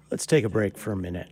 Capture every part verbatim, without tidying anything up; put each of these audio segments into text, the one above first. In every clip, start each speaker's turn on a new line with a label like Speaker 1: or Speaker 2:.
Speaker 1: Let's take a break for a minute.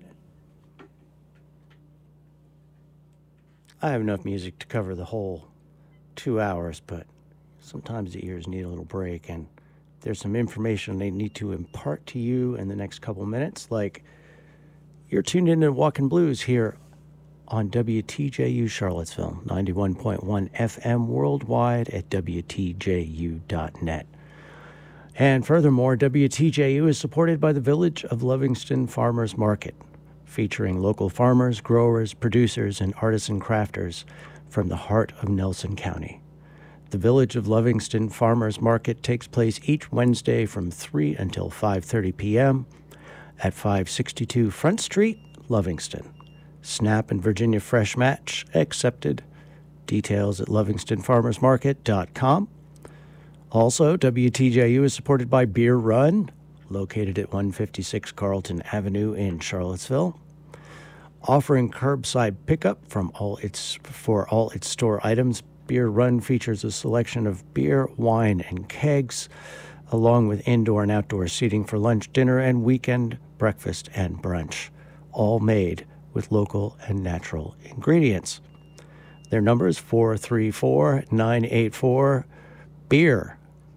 Speaker 1: I have enough music to cover the whole two hours, but sometimes the ears need a little break, and there's some information they need to impart to you in the next couple minutes, like you're tuned in to Walkin' Blues here on W T J U Charlottesville, ninety-one point one F M worldwide at W T J U dot net. And furthermore, W T J U is supported by the Village of Lovingston Farmers Market, featuring local farmers, growers, producers, and artisan crafters from the heart of Nelson County. The Village of Lovingston Farmers Market takes place each Wednesday from three until five thirty p.m. at five sixty-two Front Street, Lovingston. SNAP and Virginia Fresh Match accepted. Details at lovingston farmers market dot com. Also, W T J U is supported by Beer Run, located at one fifty-six Carlton Avenue in Charlottesville, offering curbside pickup from all its for all its store items. Beer Run features a selection of beer, wine, and kegs, along with indoor and outdoor seating for lunch, dinner, and weekend breakfast and brunch, all made with local and natural ingredients. Their number is four three four, nine eight four, BEER,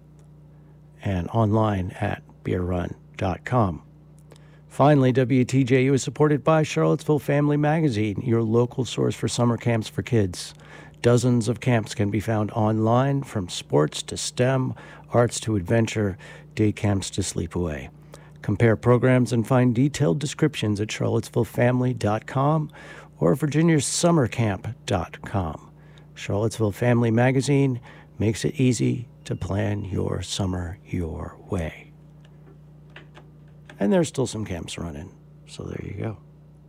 Speaker 1: and online at beer run dot com. Finally, W T J U is supported by Charlottesville Family Magazine, your local source for summer camps for kids. Dozens of camps can be found online, from sports to STEM, arts to adventure, day camps to sleepaway. Compare programs and find detailed descriptions at charlottesville family dot com or virginia summer camp dot com. Charlottesville Family Magazine makes it easy to plan your summer your way. And there's still some camps running, so there you go.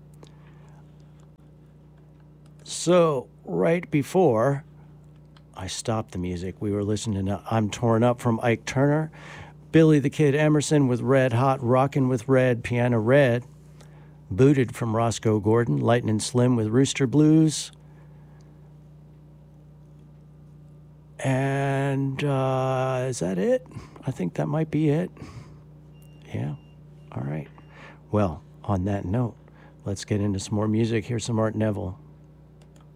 Speaker 1: So, right before I stopped the music, we were listening to I'm Torn Up from Ike Turner, Billy the Kid Emerson with Red Hot, Rockin' with Red, Piano Red, Booted from Roscoe Gordon, Lightnin' Slim with Rooster Blues, and uh, is that it? I think that might be it. Yeah, all right. Well, on that note, let's get into some more music. Here's some Art Neville.